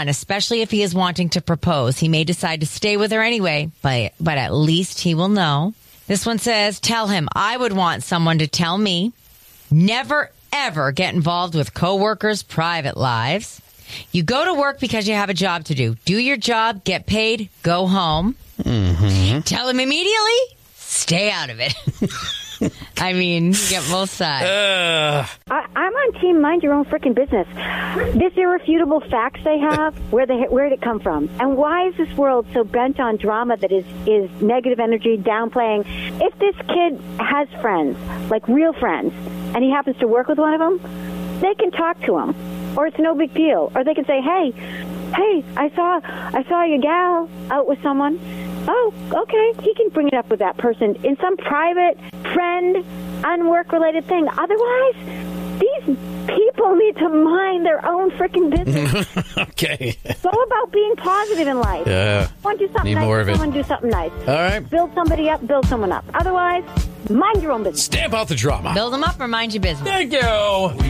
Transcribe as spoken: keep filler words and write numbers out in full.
one, especially if he is wanting to propose. He may decide to stay with her anyway, but, but at least he will know. This one says, tell him I would want someone to tell me. Never, ever get involved with coworkers' private lives. You go to work because you have a job to do. Do your job, get paid, go home. Mm-hmm. Tell him immediately, stay out of it. I mean, you get both sides. Uh. I, I'm on team mind your own freaking business. This irrefutable facts they have, where they where did it come from? And why is this world so bent on drama that is, is negative energy, downplaying? If this kid has friends, like real friends, and he happens to work with one of them, they can talk to him, or it's no big deal. Or they can say, hey, hey, I saw I saw your gal out with someone. Oh, okay. He can bring it up with that person in some private, friend, unwork-related thing. Otherwise, these people need to mind their own freaking business. Okay. Go about being positive in life. Yeah. Someone do something Need nice. more of it. Someone do something nice. All right. Build somebody up. Build someone up. Otherwise, mind your own business. Stamp out the drama. Build them up or mind your business. Thank you.